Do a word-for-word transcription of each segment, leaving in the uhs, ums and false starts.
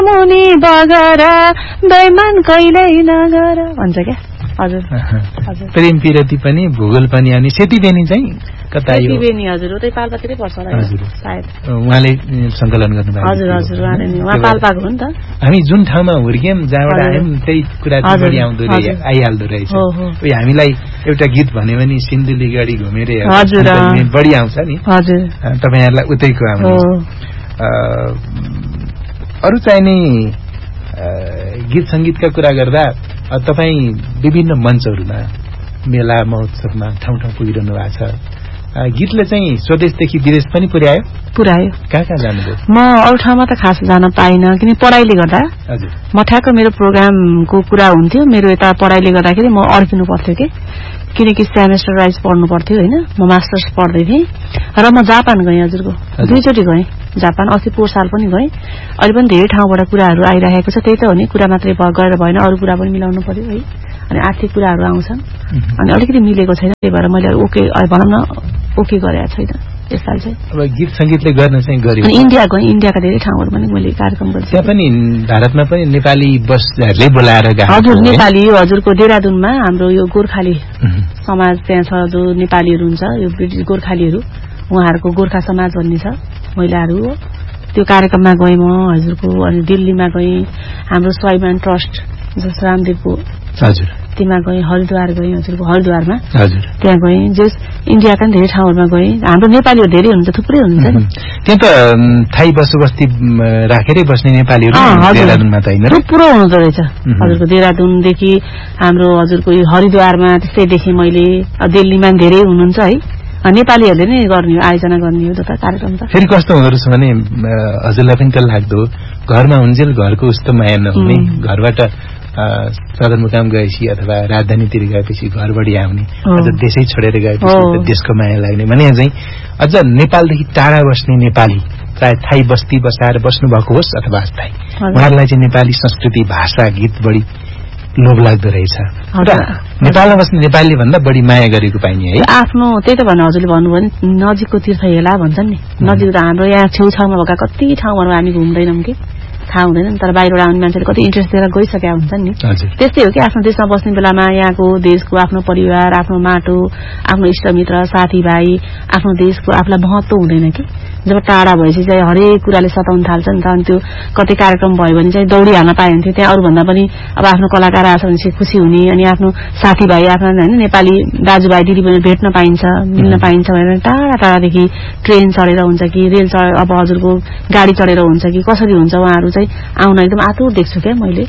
मुनि बगर बेमान कहिल्यै नगर भन्छ क्या। हजुर हजुर प्रेम पिरती पनि भूगोल पनि अनि सेतीबेनी चाहिँ कता यो सेतीबेनी हजुर उतै पाल्पातिरै पर्छ होला हजुर सायद उहाँले सङ्कलन गर्नुभएको हजुर हजुर उहाँले नि उहाँ पाल्पाको हो नि त। हामी जुन ठाउँमा हुर्क्यौँ जहाँबाट आयौँ त्यही कुरा बढी आउँदो रहेछ आइहाल्दो रहेछ। हामीलाई एउटा गीत भन्यो भने सिन्धुली गढी घुमेर बढी आउँछ नि हजुर तपाईँहरूलाई उतैको आउने। अरू चाहिने गीत सङ्गीतका कुरा गर्दा तपाईँ विभिन्न मञ्चहरूमा मेला महोत्सवमा ठाउँ ठाउँ पुगिरहनु भएको छ। गीतले चाहिँ स्वदेशदेखि विदेश पनि पुर्यायो पुर्यायो कहाँ कहाँ जानुभयो? म अरू ठाउँमा त खास जान पाइनँ किन पढाइले गर्दा। हजुर म ठ्याक्क मेरो प्रोग्रामको कुरा हुन्थ्यो मेरो यता पढाइले गर्दाखेरि म अड्किनु पर्थ्यो कि किनकि सेमेस्टर वाइज पढ्नु पर्थ्यो होइन। म मास्टर्स पढ्दै थिएँ र म जापान गएँ हजुरको दुईचोटि गएँ जापान अस्ति पोहोर साल पनि गएँ। अहिले पनि धेरै ठाउँबाट कुराहरू आइरहेको छ त्यही त हो नि कुरा मात्रै गरेर भएन अरू कुरा पनि मिलाउनु पर्यो है। अनि आर्थिक कुराहरू आउँछन् अनि अलिकति मिलेको छैन त्यही भएर मैले ओके भनौँ न ओके गरेको छैन यसपालि चाहिँ। अब गीत सङ्गीतले गर्न चाहिँ गर्यो अनि इन्डिया गएँ इन्डियाका धेरै ठाउँहरू पनि मैले कार्यक्रम गरेँ। त्यहाँ पनि भारतमा पनि नेपाली बसहरूले बोलाएर हजुर नेपाली हजुरको देहरादुनमा हाम्रो यो गोर्खाली समाज त्यहाँ छ जो नेपालीहरू हुन्छ यो ब्रिटिस गोर्खालीहरू उहाँहरूको गोर्खा समाज भन्ने छ महिलाहरू हो त्यो कार्यक्रममा गएँ म हजुरको। अनि दिल्लीमा गएँ हाम्रो स्वाभिमान ट्रस्ट जस रामदेवको हजुर त्यहाँ गएँ हरिद्वार गएँ हजुरको हरिद्वारमा हजुर त्यहाँ गएँ जस इन्डियाका धेरै ठाउँहरूमा गएँ हाम्रो नेपालीहरू धेरै हुनुहुन्छ थुप्रै हुनुहुन्छ नि त्यहाँ त थाई बसोबस्ती राखेरै बस्ने नेपालीहरू देहरादुनमा त होइन थुप्रो हुँदो रहेछ हजुरको देहरादुनदेखि हाम्रो हजुरको यो हरिद्वारमा त्यस्तै देखेँ मैले दिल्लीमा धेरै हुनुहुन्छ है नेपालीहरूले नै गर्ने हो आयोजना गर्ने हो त कार्यक्रम त। फेरि कस्तो हुँदो रहेछ भने हजुरलाई पनि त लाग्दो घरमा हुन्जेल घरको उस्तो माया नहुने घरबाट सदरमुकाम गएपछि अथवा राजधानीतिर गएपछि घर बढी आउने अझ देशै छोडेर गएपछि देशको माया लाग्ने भने चाहिँ अझ नेपालदेखि टाढा बस्ने नेपाली चाहे थाई बस्ती बसाएर बस्नु भएको होस् अथवा अस्थायी उहाँहरूलाई चाहिँ नेपाली संस्कृति भाषा गीत बढी लोभ लाग्दो रहेछ। नेपालमा बस्ने नेपालीले भन्दा बढी माया गरेको पाइने है आफ्नो त्यही त भन्नु हजुरले भन्नुभयो नि नजिकको तीर्थ हेला भन्छन् नि नजिक त हाम्रो यहाँ छेउछाउमा भएका कति ठाउँहरू हामी घुम्दैनौँ कि थाहा हुँदैन तर बाहिरबाट आउने मान्छेले कति इन्ट्रेस्ट दिएर गइसकेका हुन्छन् नि त्यस्तै हो कि आफ्नो देशमा बस्ने बेलामा यहाँको देशको आफ्नो परिवार आफ्नो माटो आफ्नो इष्टमित्र साथीभाइ आफ्नो देशको आफूलाई महत्त्व हुँदैन कि जब टाढा भएपछि चाहिँ हरेक कुराले सताउन थाल्छ नि त। अनि त्यो कतै कार्यक्रम भयो भने चाहिँ दौडिहाल्न पाइन्थ्यो त्यहाँ अरूभन्दा पनि अब आफ्नो कलाकार आएछ भने चाहिँ खुसी हुने अनि आफ्नो साथीभाइ आफ्नो होइन नेपाली दाजुभाइ दिदीबहिनी भेट्न पाइन्छ मिल्न पाइन्छ भनेर टाढा टाढादेखि ट्रेन चढेर हुन्छ कि रेल चढेर अब हजुरको गाडी चढेर हुन्छ कि कसरी हुन्छ उहाँहरू चाहिँ आउन एकदम आतुर देख्छु क्या मैले।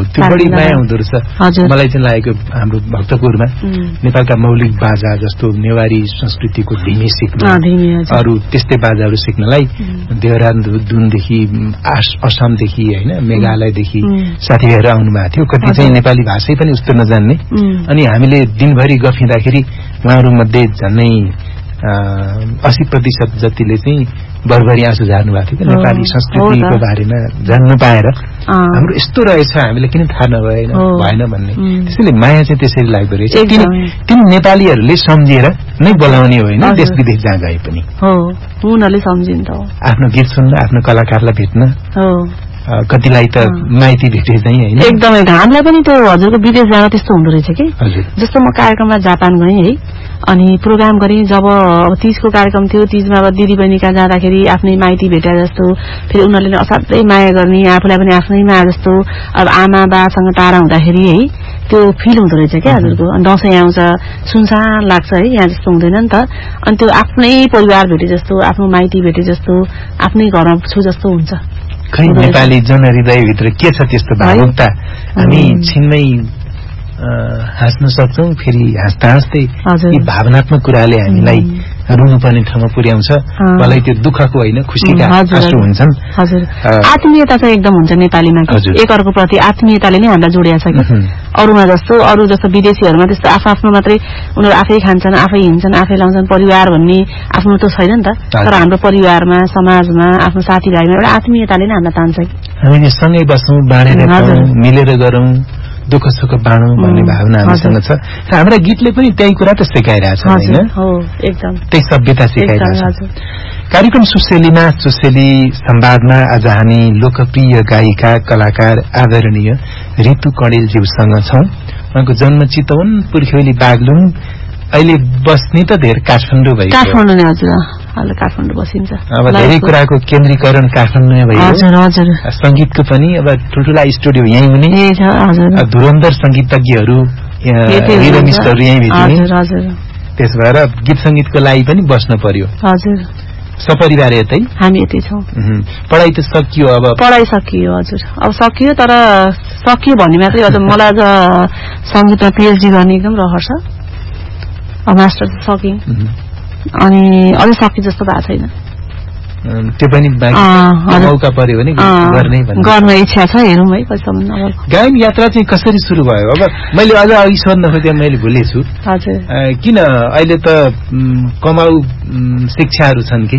मलाई चाहिँ लागेको हाम्रो भक्तपुरमा नेपालका मौलिक बाजा जस्तो नेवारी संस्कृतिको धिमी सिक्न अरू त्यस्तै बाजाहरू सिक्नलाई देहरादुनदेखि असमदेखि होइन मेघालयदेखि साथीभाइहरू आउनु भएको थियो कति चाहिँ नेपाली भाषै पनि उस्तो नजान्ने अनि हामीले दिनभरि गफिँदाखेरि उहाँहरू मध्ये झन्नै अस्सी प्रतिशत जतिले चाहिँ बरबरी आँसु झार्नु भएको थियो नेपाली संस्कृतिको बारेमा जान्न पाएर हाम्रो यस्तो रहेछ हामीले किन थाहा नभएन भएन भन्ने त्यसैले माया चाहिँ त्यसरी लाग्दो रहेछ। तिन नेपालीहरूले सम्झिएर नै बोलाउने होइन देश विदेश जहाँ गए पनि उनीहरूले सम्झिन्छ आफ्नो गीत सुन्न आफ्नो कलाकारलाई भेट्न कतिलाई त माइती भेटे चाहिँ होइन एकदमै हामीलाई पनि त्यो हजुरको विदेश जान त्यस्तो हुँदो रहेछ कि जस्तो म कार्यक्रममा जापान गएँ है अनि प्रोग्राम गरेँ जब तीजको कार्यक्रम थियो तीजमा अब दिदीबहिनी कहाँ जाँदाखेरि आफ्नै माइती भेटा जस्तो फेरि उनीहरूले असाध्यै माया गर्ने आफूलाई पनि आफ्नै माया जस्तो अब आमा बासँग टाढा हुँदाखेरि है त्यो फिल हुँदो रहेछ क्या हजुरको। अनि दसैँ आउँछ सुनसान लाग्छ है यहाँ जस्तो हुँदैन नि त अनि त्यो आफ्नै परिवार भेटे जस्तो आफ्नो माइती भेटे जस्तो आफ्नै घरमा छु जस्तो हुन्छ। खै नेपाली जनहृदयभित्र के छ त्यस्तो भावुकता हामी छिनमै हाँस्न सक्छौं फेरि हाँस्दा हाँस्दै यी भावनात्मक कुराले हामीलाई रुनुपर्ने ठाउँमा पुर्याउँछ मलाई त्यो दुःखको होइन खुसीका आँसु हुन्छन्। आत्मीयता चाहिँ एकदम हुन्छ नेपालीमा एकअर्को प्रति आत्मीयताले नै हामीलाई जोडिया छ कि अरूमा जस्तो अरू जस्तो विदेशीहरूमा त्यस्तो आफू आफ्नो मात्रै उनीहरू आफै खान्छन् आफै हिँड्छन् आफै लाउँछन् परिवार भन्ने आफ्नो त छैन नि त तर हाम्रो परिवारमा समाजमा आफ्नो साथीभाइमा एउटा आत्मीयताले नै हामीलाई तान्छ कि हामी सँगै बस्छौं बाँडेर खाऊँ मिलेर गरौँ दुःख सुख बाँडौँ भन्ने भावना हामीसँग छ र हाम्रा गीतले पनि त्यही कुरा त सिकाइरहेछ हैन त्यही सभ्यता सिकाइरहेछ। कार्यक्रम सुसेलीमा सुसेली संवादमा आज हामी लोकप्रिय गायिका कलाकार आदरणीय ऋतु कणेलज्यूसँग छौं। उहाँको जन्म चितवन, पुर्ख्यौली बागलुङ, अहिले बस्ने त धेरै काठमाडौँ भयो। काठमाडौँ नै हजुर, अहिले काठमाडौँ बसिन्छ। अब धेरै कुराको केन्द्रीकरण काठमाडौँ भयो। हजुर हजुर। संगीतको पनि अब ठुल्ठुला स्टुडियो यहीँ हुने, धुरन्धर संगीतज्ञहरू रिदमिस्टहरू यहीँ भेटिने। हजुर। त्यस भएर गीत संगीतको लागि पनि बस्न पर्यो। हजुर। सपरिवार यतै? हामी यतै छौं। पढाइ त सकियो? अब पढाइ सकियो हजुर, अब सकियो, तर सकियो भन्ने मात्रै अझ मलाई अझ संगीतमा पीएचडी गर्ने एकदम रहर छ। अब मास्टर सके अनि अझै सके जस्तो भएको छैन। त्यो पनि मौका पर्यो भने गर्ने गर्न इच्छा छ, हेरौँ है कहिलेसम्म। अब गायन यात्रा चाहिँ कसरी सुरु भयो? अब मैले अझ अघि सोध्न खोजेँ, मैले भुलेछु। हजुर। किन अहिले त कमाउ शिक्षाहरू छन् कि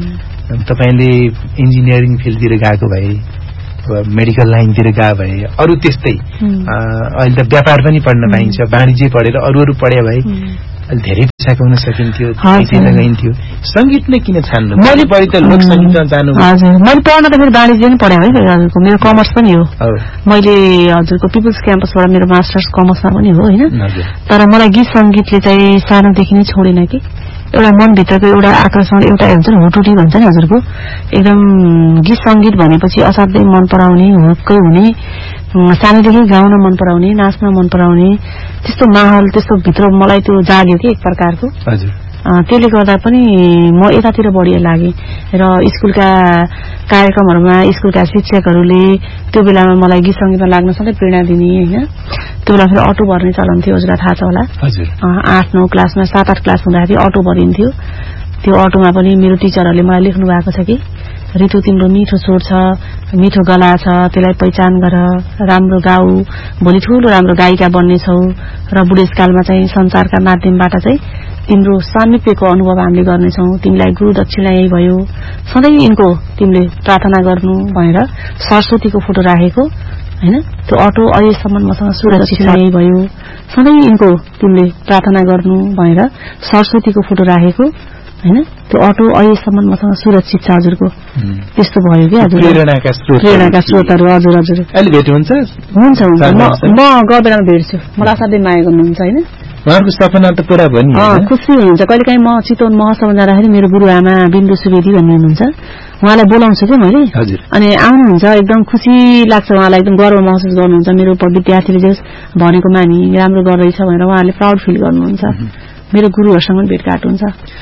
तपाईले इन्जिनियरिङ फिल्डतिर गएको भए, मेडिकल लाइनतिर गए भए, अरू त्यस्तै अहिले त व्यापार पनि पढ्न पाइन्छ, वाणिज्य पढेर अरू अरू पढे भए धेरै पैसा कमाउन सकिन्थ्यो, गइन्थ्यो। संगीत नै किन छान्नु? मैले बढी त लोक संगीतमा जानु। हजुर, मैले पढ्न त फेरि वाणिज्य नै पढेँ है हजुरको, मेरो कमर्स पनि हो। मैले हजुरको पिपल्स क्याम्पसबाट मेरो मास्टर्स कमर्समा पनि हो हैन। तर मलाई गीत संगीतले चाहिँ सानोदेखि नै छोडेन कि, एउटा मनभित्रको एउटा आकर्षण, एउटा हुन्छ नि हुटुटी भन्छ नि हजुरको, एकदम गीत संगीत भनेपछि असाध्यै मन पराउने, हुक्कै हुने, सानैदेखि गाउन मन पराउने, नाच्न मन पराउने, त्यस्तो माहौल त्यस्तो भित्र मलाई त्यो जाग्यो कि एक प्रकारको। हजुर। त्यसले गर्दा पनि म यतातिर बढी लागेँ र स्कुलका कार्यक्रमहरूमा स्कुलका शिक्षकहरूले त्यो बेलामा मलाई गीत संगीतमा लाग्न सधैँ प्रेरणा दिने हैन। त्यो बेला फेरि अटो भर्ने चलन थियो, हजुरलाई थाहा छ होला। आठ नौ क्लासमा, सात आठ क्लास हुँदाखेरि अटो भरिन्थ्यो। त्यो अटोमा पनि मेरो टिचरहरूले मलाई लेख्नु भएको छ कि ऋतु तिम्रो मिठो स्वर छ, मिठो गला छ, त्यसलाई पहिचान गर, राम्रो गाऊ, भोलि ठूलो राम्रो गायिका बन्नेछौ र बुढेसकालमा चाहिँ संसारका माध्यमबाट चाहिँ तिम्रो सामिप्यको अनुभव हामीले गर्नेछौँ, तिमीलाई गुरु दक्षिणा यही भयो, सधैँ यिनको तिमीले प्रार्थना गर्नु भनेर सरस्वतीको फोटो राखेको हैन। त्यो अटो अहिलेसम्म मसँग सुरक्षित यही भयो, सधैँ यिनको तिमीले प्रार्थना गर्नु भनेर सरस्वतीको फोटो राखेको हैन। त्यो अटो अहिलेसम्म मसँग सुरक्षित छ हजुरको। त्यस्तो भयो कि हजुर, प्रेरणाका स्रोत प्रेरणाका स्रोतहरू। हजुर हजुर। अहिले भेट हुन्छ? हुन्छ हुन्छ, म गबेलामा भेट्छु, मलाई असाध्यै माया गर्नुहुन्छ हैन। उहाँको सपना त पुरा भयो नि। खुसी हुनुहुन्छ। कहिलेकाहीँ म चितवन महोत्सवमा जाँदाखेरि मेरो गुरुआमा बिन्दु सुवेदी भन्ने हुनुहुन्छ, उहाँलाई बोलाउँछु कि मैले, अनि आउनुहुन्छ, एकदम खुसी लाग्छ उहाँलाई, एकदम गर्व महसुस गर्नुहुन्छ। मेरो विद्यार्थीले जस भनेको मानि राम्रो गर्दैछ भनेर उहाँले प्राउड फिल गर्नुहुन्छ। मेरो गुरुहरूसँग भेटघाट हुन्छ।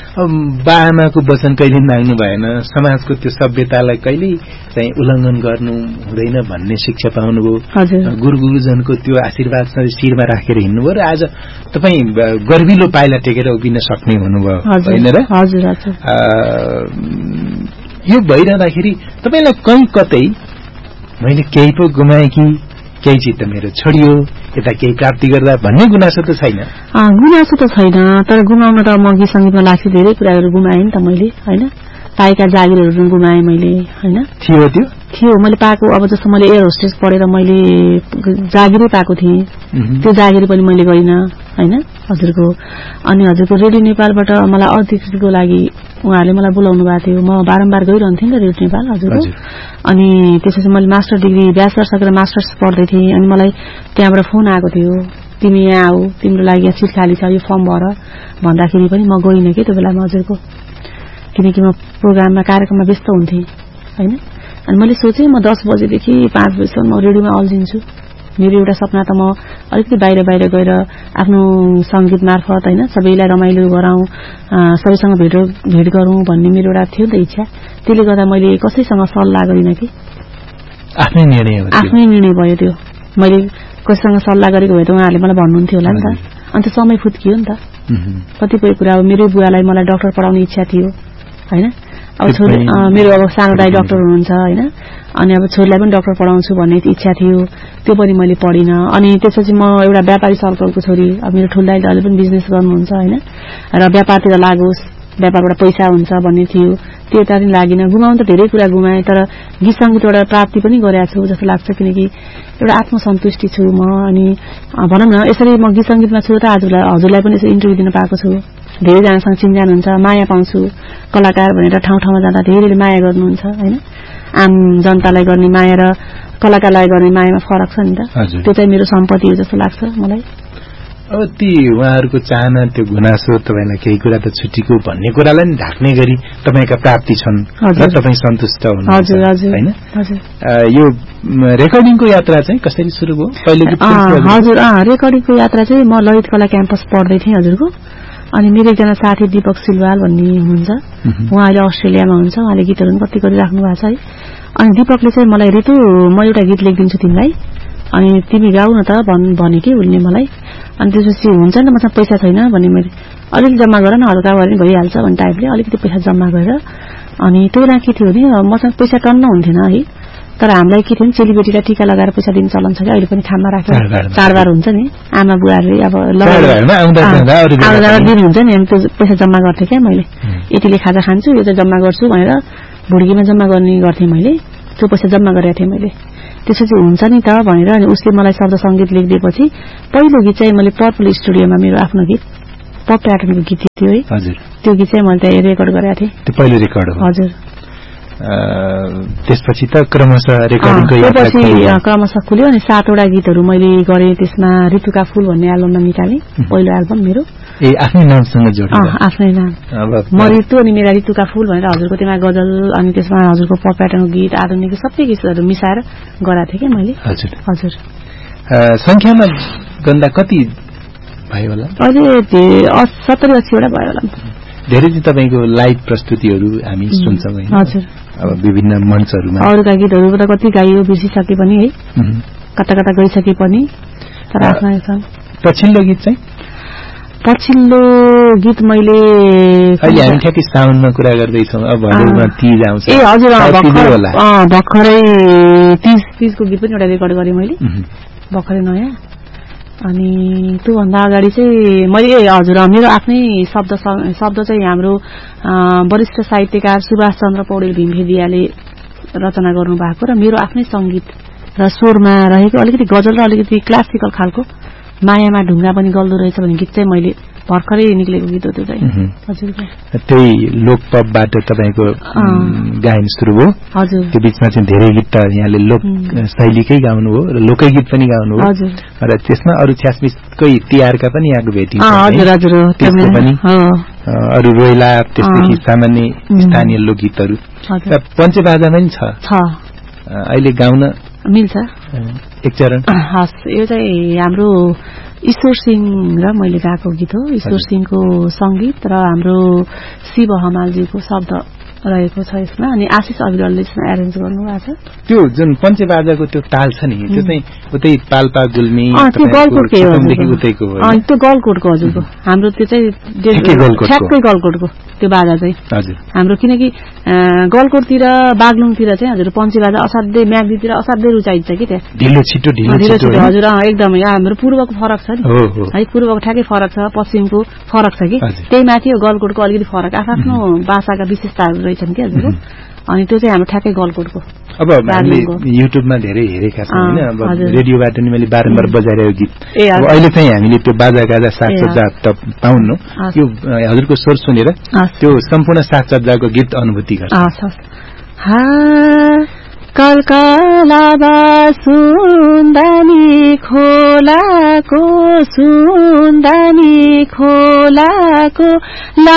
बाआमाको वचन कहिले माग्नु भएन, समाजको त्यो सभ्यतालाई कहिले चाहिँ उल्लङ्घन गर्नु हुँदैन भन्ने शिक्षा पाउनुभयो, गुरु गुरुजनको त्यो आशीर्वाद शिरमा राखेर हिँड्नुभयो र आज तपाईँ गर्विलो पाइला टेकेर उभिन सक्ने हुनुभयो होइन र? हजुर हजुर। यो भइरहँदाखेरि तपाईँलाई कहीँ कतै मैले केही पो गुमाएँ कि, केही चिज त मेरो छोडियो, यता केही प्राप्ति गर्दा भन्ने गुनासो त छैन? गुनासो त छैन, तर गुमाउन त म गीत संगीतमा लाग्छ धेरै कुराहरू गुमाएँ नि त मैले हैन। पाएका जागिरहरू गुमाएँ मैले हैन। थियो त्यो थियो मैले पाएको। अब जस्तो मैले एयर होस्टेस पढेर मैले जागिरै पाएको थिएँ, त्यो जागिर पनि मैले गरिनँ हैन हजुरको। अनि हजुरको रेडियो नेपालबाट मलाई अतिथिको लागि उहाँहरूले मलाई बोलाउनु भएको थियो, म बारम्बार गइरहन्थेँ नि त रेडियो नेपाल हजुरको। अनि त्यसपछि मैले मास्टर डिग्री ब्याचलर सकेर मास्टर्स पढ्दै थिएँ, अनि मलाई त्यहाँबाट फोन आएको थियो, तिमी यहाँ आऊ, तिम्रो लागि यहाँ सिट खाली छ, यो फर्म भर भन्दाखेरि पनि म गइनँ कि त्यो बेलामा हजुरको, किनकि म प्रोग्राममा कार्यक्रममा व्यस्त हुन्थेँ हैन। अनि मैले सोचेँ म दस बजेदेखि पाँच बजीसम्म म रेडियोमा अल्झिन्छु, मेरो एउटा सपना त म अलिकति बाहिर बाहिर गएर आफ्नो संगीत मार्फत हैन सबैलाई रमाइलो गराउँ, सबैसँग भेट भेट गरौँ भन्ने मेरो एउटा थियो नि त इच्छा। त्यसले गर्दा मैले कसैसँग सल्लाह गरिनँ कि, आफ्नै निर्णय हो, आफ्नै निर्णय भयो त्यो। मैले कसैसँग सल्लाह गरेको भए त उहाँहरूले मलाई भन्नुहुन्थ्यो होला नि त, अन्त समय फुत्कियो नि त। कतिपय कुरा अब मेरो बुवालाई मलाई डाक्टर पढाउने इच्छा थियो हैन, अब छोरी मेरो अब सानो दाइ डाक्टर हुनुहुन्छ हैन, अनि अब छोरीलाई पनि डाक्टर पढाउँछु भन्ने इच्छा थियो, त्यो पनि मैले पढिनँ। अनि त्यसपछि म एउटा व्यापारी सर्कलको छोरी, अब मेरो ठुलो दाइले अहिले पनि बिजनेस गर्नुहुन्छ हैन, र व्यापारतिर लागोस्, व्यापारबाट पैसा हुन्छ भन्ने थियो, त्यता पनि लागिन। गुमाउनु त धेरै कुरा गुमाएँ, तर गीत संगीतबाट प्राप्ति पनि गरेको छु जस्तो लाग्छ, किनकि एउटा आत्मसन्तुष्टि छु म। अनि भनौँ न यसरी म गीत सङ्गीतमा छु त हजुरलाई हजुरलाई पनि यसो इन्टरभ्यू दिन पाएको छु, धेरैजनासँग चिन्जान हुन्छ, माया पाउँछु। कलाकार भनेर ठाउँ ठाउँमा जाँदा धेरैले माया गर्नुहुन्छ होइन। आम जनतालाई गर्ने माया र कलाकारलाई गर्ने मायामा फरक छ नि त, त्यो चाहिँ मेरो सम्पत्ति हो जस्तो लाग्छ मलाई। अब ती उहाँहरूको चाहना त्यो गुनासो तपाईँलाई केही कुरा त छुटेको भन्ने कुरालाई नि ढाक्ने गरी तपाईँका प्राप्ति छन् र तपाईँ सन्तुष्ट हुनुहुन्छ होइन। यो रेकर्डिङको यात्रा चाहिँ कसरी सुरु भयो पहिले? हजुर रेकर्डिङको यात्रा चाहिँ म ललित कला क्याम्पस पढ्दै थिएँ हजुरको। अनि मेरो एकजना साथी दीपक सिलवाल भन्ने हुनुहुन्छ, उहाँ अहिले अस्ट्रेलियामा हुन्छ, उहाँले गीतहरू पनि कति गरिराख्नु भएको छ है। अनि दीपकले चाहिँ मलाई ऋतु म एउटा गीत लेखिदिन्छु तिमीलाई, अनि तिमी गाउ न त भन् भने कि उनले मलाई। अनि त्यसपछि हुन्छ नि मसँग पैसा छैन भने मैले अलिकति जम्मा गर न हल्का गरे भइहाल्छ भन्ने टाइपले अलिकति पैसा जम्मा गरेर। अनि त्यो बेला के थियो भने मसँग पैसा टन्न हुन्थेन है, तर हामीलाई के थियो भने चेलीबेटीलाई टिका लगाएर पैसा दिने चलन छ कि अहिले पनि खाममा राखेर चाडबाड हुन्छ नि आमा बुवाहरूले अब दिनुहुन्छ नि, अनि त्यो पैसा जम्मा गर्थेँ क्या मैले। यतिले खाजा खान्छु यो चाहिँ जम्मा गर्छु भनेर भुड्कीमा जम्मा गर्ने गर्थेँ मैले, त्यो पैसा जम्मा गरेको थिएँ मैले। त्यसपछि हुन्छ नि त भनेर अनि उसले मलाई शब्द सङ्गीत लेखिदिएपछि पहिलो गीत चाहिँ मैले पर्पल स्टुडियोमा मेरो आफ्नो गीत पप प्याटर्नको गीत थियो है, त्यो गीत चाहिँ मैले त्यहाँ रेकर्ड गरेको थिएँ। त्यो पहिलो रेकर्ड हो? हजुर। त्यसपछि त क्रमशः रेकर्डिङको यात्रा क्रमशः खुल्यो। अनि सातवटा गीतहरू मैले गरेँ त्यसमा। ऋतुका फूल भन्ने एल्बममा निकालेँ पहिलो एल्बम मेरो। ए आफ्नै नामसँग जोडेर? आफ्नै नाम म ऋतु अनि मेरा ऋतुका फूल भनेर हजुरको त्यसमा गजल अनि त्यसमा हजुरको पप प्याटर्नको गीत आधुनिक सबै गीतहरू मिसाएर गराएको थिएँ क्या मैले। हजुर हजुर। संख्यामा गन्दा कति भयो होला? अहिले सत्तरी अस्सीवटा भयो होला। धेरै चाहिँ तपाईँको लाइभ प्रस्तुतिहरू हामी सुन्छौँ होइन? हजुर। अब विभिन्न मञ्चहरूमा अरूका गीतहरू त कति गाइयो बिर्सिसके पनि है, कता कता गइसके पनि, तर आफ्नै छन्। पछिल्लो गीत चाहिँ? पछिल्लो गीत मैले अहिले हामी ठ्याक्कै साउन्डमा कुरा गर्दैछौँ, अब भदौमा तीज आउँछ। ए हजुर भर्खरै तीज तीजको गीत पनि एउटा रेकर्ड गरेँ मैले भर्खरै नयाँ। अनि त्योभन्दा अगाडि चाहिँ मैले ए हजुर मेरो आफ्नै शब्द शब्द चाहिँ हाम्रो वरिष्ठ साहित्यकार सुभाष चन्द्र पौडेल भीमफेदियाले रचना गर्नुभएको र मेरो आफ्नै सङ्गीत र स्वरमा रहेको अलिकति गजल र अलिकति क्लासिकल खालको मायामा ढुङ्गा पनि गल्दो रहेछ भन्ने गीत चाहिँ मैले भर्खरै निक्लेको गीत हो त्यो चाहिँ। हजुर। त्यही लोकपपबाट तपाईँको गायन सुरु भयो? हजुर। त्यो बिचमा चाहिँ धेरै गीत त यहाँले लोक शैलीकै गाउनु हो र लोकै गीत पनि गाउनु हो र त्यसमा अरू छ्यासमिसकै तिहारका पनि यहाँको भेटिन्छ? हजुर हजुर। त्यसको पनि अरू रोइला त्यसदेखि सामान्य स्थानीय लोकगीतहरू र पञ्चबाजा पनि छ अहिले गाउन मिल्छ एक चरण? हस्, यो चाहिँ हाम्रो ईश्वर सिंह र मैले गाएको गीत हो। ईश्वर सिंहको सङ्गीत र हाम्रो शिव हमालजीको शब्द रहेको छ यसमा। अनि आशिष अविरलले यसमा एरेन्ज गर्नुभएको छ। त्यो जुन पञ्चबाजाको त्यो ताल छ नि त्यो चाहिँ उतै पाल्पा गुल्मी त्यो गलकोटकै हो? उतैको हो? त्यो गलकोटको हजुरको। हाम्रो त्यो चाहिँ ठ्याक्कै गलकोटको त्यो बाजा चाहिँ हजुर हाम्रो। किनकि गलकोटतिर बागलुङतिर चाहिँ हजुर पञ्चबाजा असाध्यै म्याग्दीतिर असाध्यै रुचाइन्छ कि त्यहाँ ढिलो छिटो ढिलो छिटो हजुर एकदमै। हाम्रो पूर्वको फरक छ नि है, पूर्वको ठ्याक्कै फरक छ, पश्चिमको फरक छ कि त्यही माथि हो गलकोटको अलिकति फरक आफ्नो भाषाका विशेषताहरू रहेछन् कि हजुरको। अनि त्यो चाहिँ हाम्रो ठ्याक्कै गलकोटको। अब हामीले युट्युबमा धेरै हेरेका छौँ होइन, अब रेडियोबाट नि मैले बारम्बार बजाइरहेको गीत अहिले चाहिँ हामीले त्यो बाजा गाजा साजसज्जा त पाउनु यो हजुरको स्वर सुनेर त्यो सम्पूर्ण साजसज्जाको गीत अनुभूति गर्छ। कलकलाबा सुन्दानी खोलाको सुन्दानी खोलाको